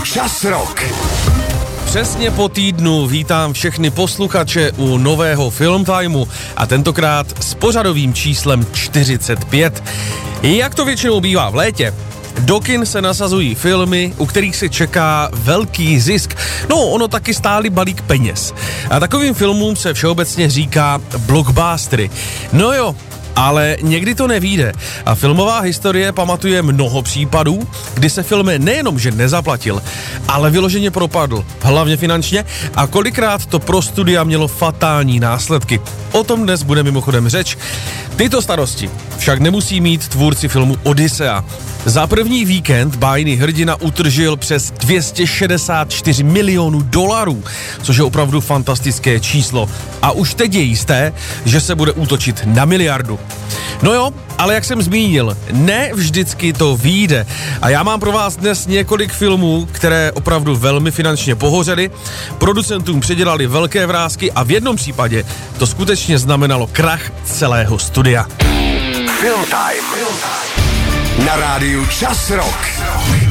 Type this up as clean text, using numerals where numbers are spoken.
Čas Rock. Přesně po týdnu vítám všechny posluchače u nového Film Timeu a tentokrát s pořadovým číslem 45. Jak to většinou bývá v létě, do kin se nasazují filmy, u kterých se čeká velký zisk. No, ono taky stály balík peněz. A takovým filmům se všeobecně říká blockbustery. No jo, ale někdy to nevyjde a filmová historie pamatuje mnoho případů, kdy se film nejenom, že nezaplatil, ale vyloženě propadl, hlavně finančně, a kolikrát to pro studia mělo fatální následky. O tom dnes bude mimochodem řeč. Tyto starosti však nemusí mít tvůrci filmu Odyssea. Za první víkend bájný hrdina utržil přes 264 milionů dolarů, což je opravdu fantastické číslo. A už teď je jisté, že se bude útočit na miliardu. No jo, ale jak jsem zmínil, ne vždycky to vyjde. A já mám pro vás dnes několik filmů, které opravdu velmi finančně pohořely, producentům předělali velké vrásky a v jednom případě to skutečně znamenalo krach celého studia. Film Time. Na rádiu Čas Rock.